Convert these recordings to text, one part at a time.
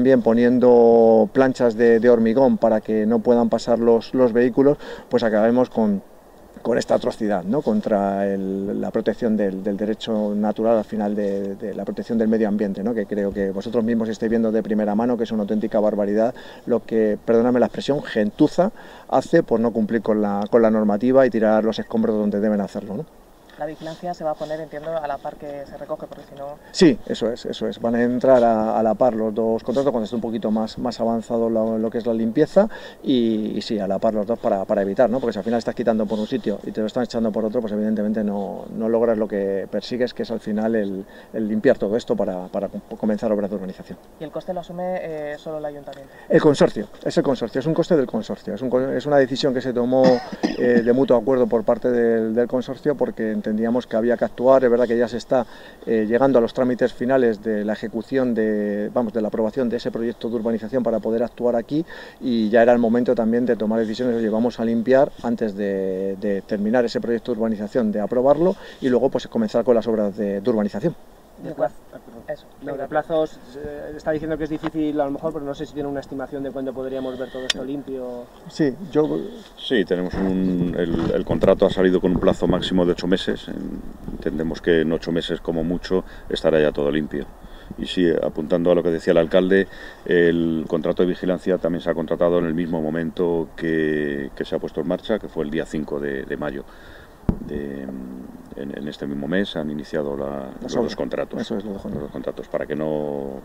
también poniendo planchas de hormigón para que no puedan pasar los vehículos, pues acabemos con esta atrocidad, ¿no?, contra la protección del derecho natural, al final de la protección del medio ambiente, ¿no?, que creo que vosotros mismos estáis viendo de primera mano que es una auténtica barbaridad lo que, perdóname la expresión, gentuza hace por no cumplir con la normativa y tirar los escombros donde deben hacerlo, ¿no? La vigilancia se va a poner, entiendo, a la par que se recoge, porque si no... Sí, eso es. Van a entrar a la par los dos contratos cuando esté un poquito más avanzado lo que es la limpieza y sí, a la par los dos para evitar, ¿no? Porque si al final estás quitando por un sitio y te lo están echando por otro, pues evidentemente no logras lo que persigues, que es al final el limpiar todo esto para comenzar obras de urbanización. ¿Y el coste lo asume solo el ayuntamiento? El consorcio, es un coste del consorcio, es una decisión que se tomó de mutuo acuerdo por parte del consorcio, porque entendíamos que había que actuar. Es verdad que ya se está llegando a los trámites finales de la ejecución de la aprobación de ese proyecto de urbanización para poder actuar aquí, y ya era el momento también de tomar decisiones. Oye, vamos a limpiar antes de terminar ese proyecto de urbanización, de aprobarlo y luego pues comenzar con las obras de urbanización. De plazos, está diciendo que es difícil a lo mejor, pero no sé si tiene una estimación de cuándo podríamos ver todo esto limpio. Sí, tenemos el contrato ha salido con un plazo máximo de 8 meses. Entendemos que en 8 meses como mucho estará ya todo limpio. Y sí, apuntando a lo que decía el alcalde, el contrato de vigilancia también se ha contratado en el mismo momento que se ha puesto en marcha, que fue el día 5 de mayo. En este mismo mes han iniciado los dos contratos. Eso es lo de los contratos, para que no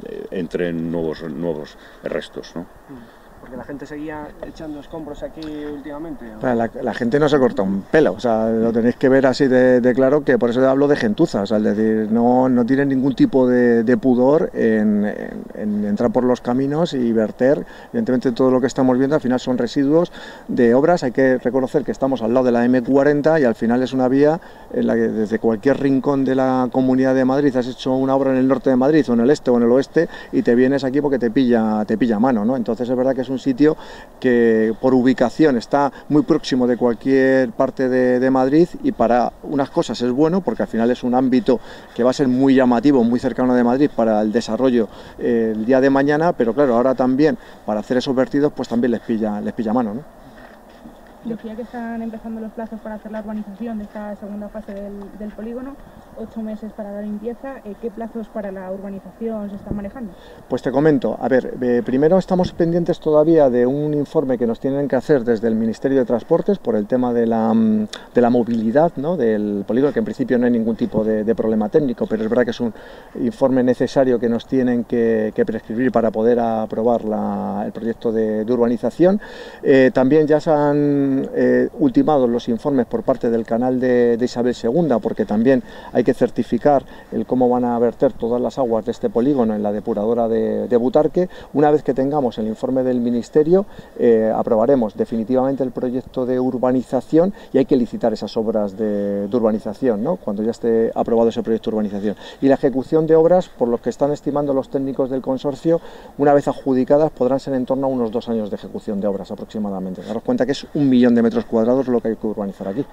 entren nuevos restos, ¿no? Porque la gente seguía echando escombros aquí últimamente. La gente no se corta un pelo, o sea, lo tenéis que ver así de claro, que por eso hablo de gentuza, o sea, es decir, no tienen ningún tipo de pudor en entrar por los caminos y verter. Evidentemente todo lo que estamos viendo al final son residuos de obras. Hay que reconocer que estamos al lado de la M40 y al final es una vía en la que desde cualquier rincón de la Comunidad de Madrid has hecho una obra en el norte de Madrid o en el este o en el oeste y te vienes aquí porque te pilla a mano, ¿no? Entonces es verdad que es un sitio que por ubicación está muy próximo de cualquier parte de Madrid, y para unas cosas es bueno porque al final es un ámbito que va a ser muy llamativo, muy cercano de Madrid para el desarrollo el día de mañana, pero claro, ahora también para hacer esos vertidos pues también les pilla mano, ¿no? Decía que están empezando los plazos para hacer la urbanización de esta segunda fase del polígono, 8 meses para la limpieza. ¿Qué plazos para la urbanización se están manejando? Pues te comento, a ver, primero estamos pendientes todavía de un informe que nos tienen que hacer desde el Ministerio de Transportes por el tema de la movilidad, ¿no?, del polígono, que en principio no hay ningún tipo de problema técnico, pero es verdad que es un informe necesario que nos tienen que prescribir para poder aprobar el proyecto de urbanización. También ya se han ultimados los informes por parte del canal de Isabel II, porque también hay que certificar cómo van a verter todas las aguas de este polígono en la depuradora de Butarque. Una vez que tengamos el informe del Ministerio, aprobaremos definitivamente el proyecto de urbanización y hay que licitar esas obras de urbanización, ¿no?, cuando ya esté aprobado ese proyecto de urbanización. Y la ejecución de obras, por lo que están estimando los técnicos del consorcio, una vez adjudicadas podrán ser en torno a unos 2 años de ejecución de obras aproximadamente. Daros cuenta que es 1 millón de metros cuadrados lo que hay que urbanizar aquí.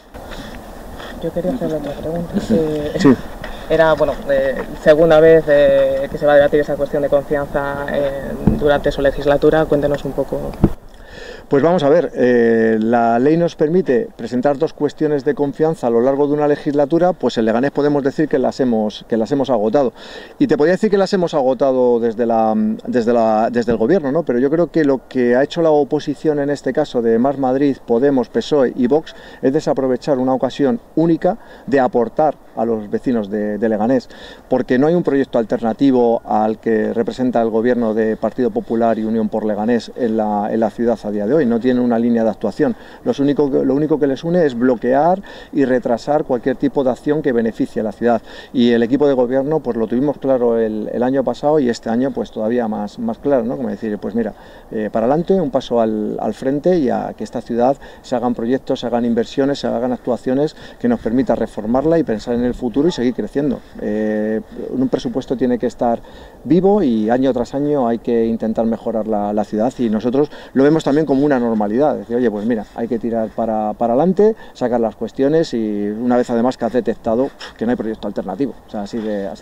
Yo quería hacerle otra pregunta. Sí. Era, segunda vez que se va a debatir esa cuestión de confianza durante su legislatura. Cuéntenos un poco. Pues vamos a ver, la ley nos permite presentar 2 cuestiones de confianza a lo largo de una legislatura. Pues en Leganés podemos decir que las hemos agotado. Y te podría decir que las hemos agotado desde el gobierno, ¿no? Pero yo creo que lo que ha hecho la oposición en este caso de Más Madrid, Podemos, PSOE y Vox es desaprovechar una ocasión única de aportar a los vecinos de Leganés, porque no hay un proyecto alternativo al que representa el gobierno de Partido Popular y Unión por Leganés en la ciudad a día de hoy. No tienen una línea de actuación. Lo único que les une es bloquear y retrasar cualquier tipo de acción que beneficie a la ciudad. Y el equipo de gobierno pues lo tuvimos claro el año pasado, y este año pues todavía más claro, ¿no? Como decir, pues mira, para adelante, un paso al frente, y a que esta ciudad se hagan proyectos, se hagan inversiones, se hagan actuaciones que nos permita reformarla y pensar en el futuro y seguir creciendo. Un presupuesto tiene que estar vivo y año tras año hay que intentar mejorar la ciudad, y nosotros lo vemos también como una normalidad. Decir, oye, pues mira, hay que tirar para adelante, sacar las cuestiones, y una vez además que has detectado que no hay proyecto alternativo. O sea, así de